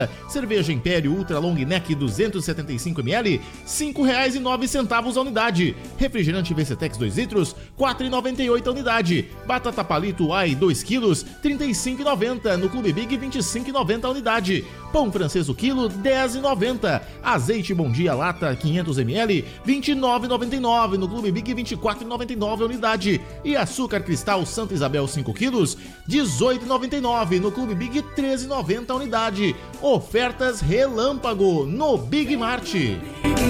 Cerveja Império Ultra Long Neck 275ml, R$ 5,09 a unidade. Refrigerante VCTEX 2 litros, R$ 4,98 a unidade. Batata Palito AI 2 quilos, R$ 35,90. No Clube Big, R$ 25,90 a unidade. Pão francês o quilo, R$ 10,90. Azeite Bom Dia Lata 500ml, R$ 29,99. No Clube Big, R$ 24,99 a unidade. E açúcar cristal Santa Isabel 5 quilos, R$ 18,99. No Clube Big, R$ 13,90 a unidade. Ofertas relâmpago no Big Mart.